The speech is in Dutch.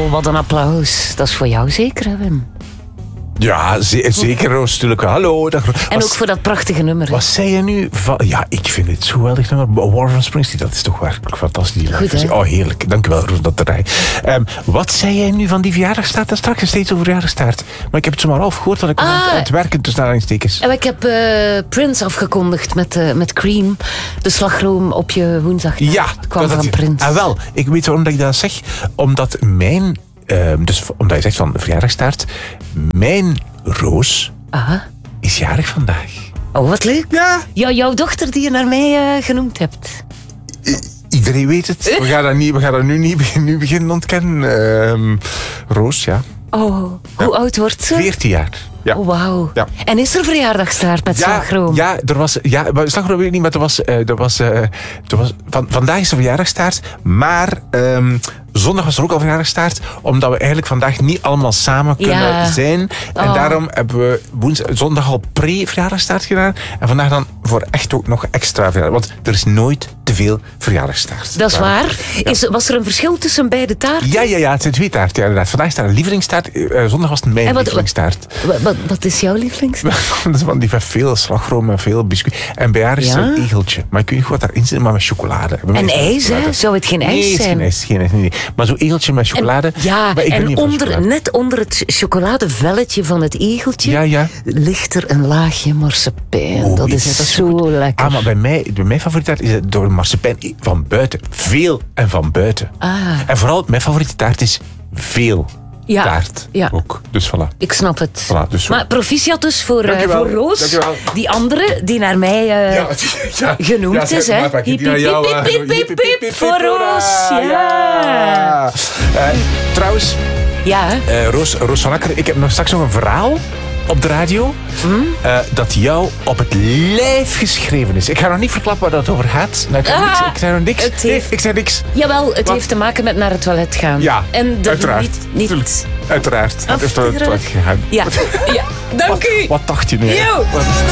Oh, wat een applaus. Dat is voor jou zeker, hè, Wim? Ja, zeker Roos, natuurlijk. Hallo. En ook voor dat prachtige nummer. Wat zei je nu? Ja, ik vind het zo geweldig nummer. War from Springsteen, dat is toch werkelijk fantastisch. Goed, hè? Oh, heerlijk. Dank u wel, Roos, dat terrein. Wat zei jij nu van die verjaardagstaart? Dat straks steeds over verjaardagstaart. Maar ik heb het zomaar half gehoord, dat ik aan het werken tussen aanhalingstekens. En ik heb Prince afgekondigd met Cream. De slagroom op je woensdag. Ja, kwam van Prince. Ah, wel, ik weet waarom dat ik dat zeg. Omdat dus omdat je zegt van verjaardagstaart, mijn Roos is jarig vandaag. Oh, wat leuk. Ja. Jouw dochter die je naar mij genoemd hebt. Iedereen weet het. We gaan dat nu niet beginnen ontkennen. Roos, ja. Oh, hoe oud wordt ze? 14 jaar. Ja. Oh, wauw. Ja. En is er verjaardagstaart met slagroom? Ja, er was... Ja, slagroom weet ik niet, maar er was vandaag is er verjaardagstaart, maar... zondag was er ook al verjaardagstaart, omdat we eigenlijk vandaag niet allemaal samen kunnen zijn. En daarom hebben we zondag al pre-verjaardagstaart gedaan. En vandaag dan voor echt ook nog extra verjaardag. Want er is nooit te veel verjaardagstaart. Dat is waar. Ja. Was er een verschil tussen beide taarten? Ja, het zijn 2 taarten, ja, inderdaad. Vandaag staat een lievelingstaart, zondag was het mijn lievelingstaart. Wat is jouw lievelingstaart? Dat is van die met veel slagroom en veel biscuit. En bij haar is zo'n egeltje. Maar ik weet niet wat daarin zit, maar met chocolade. En ijs, hè? Zou het geen ijs zijn? Nee, geen ijs. Nee. Maar zo'n egeltje met chocolade. Net onder het chocoladevelletje van het egeltje ligt er een laagje marsepein. Dat is zo lekker. Ah, maar bij mijn favoriete taart is het door de marsepein van buiten. Veel en van buiten. En vooral, mijn favoriete taart is veel taart. Ja. Ook. Dus voilà. Ik snap het. Voilà, dus maar proficiat dus voor Roos. Dankjewel. Die andere die naar mij genoemd is. Hè? Piep, voor Roos. Ja. Trouwens, Roos van Akker, ik heb nog straks nog een verhaal op de radio dat jou op het lijf geschreven is. Ik ga nog niet verklappen waar dat over gaat. Nou, ik zei nog niks. Ik zei niks. Jawel, het heeft te maken met naar het toilet gaan. Ja, en uiteraard. Niet uiteraard. Het heeft naar het toilet gegaan. Ja. Dank u. Wat dacht je nu?